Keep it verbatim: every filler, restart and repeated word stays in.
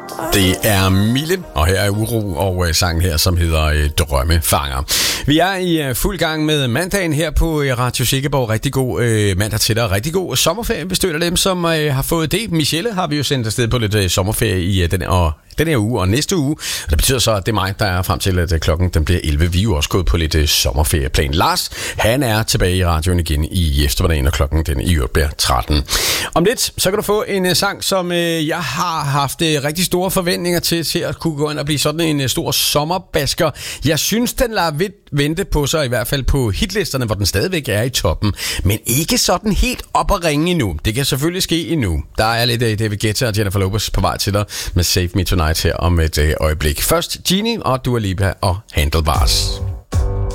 Det er Mille, og her er Uro, og sangen her, som hedder Drømmefanger. Vi er i fuld gang med mandagen her på Radio Silkeborg. Rigtig god øh, mandag til dig, rigtig god sommerferie. Vi støtter dem, som øh, har fået det. Michelle har vi jo sendt afsted på lidt øh, sommerferie i øh, den, og, den her uge og næste uge. Og det betyder så, at det er mig, der er frem til, at øh, klokken den bliver elleve. Vi er jo også gået på lidt øh, sommerferieplan. Lars, han er tilbage i radioen igen i eftermiddagen, og klokken den i øvrigt bliver tretten. Om lidt, så kan du få en øh, sang, som øh, jeg har haft øh, rigtig store forventninger til, til at kunne gå ind og blive sådan en øh, stor sommerbasker. Jeg synes, den lader vidt vente på sig, i hvert fald på hitlisterne, hvor den stadigvæk er i toppen, men ikke sådan helt op at ringe endnu. Det kan selvfølgelig ske endnu. Der er lidt uh, David Guetta og Jennifer Lopez på vej til dig med Save Me Tonight her om et uh, øjeblik. Først Genie og Dua Lipa og Handlebars.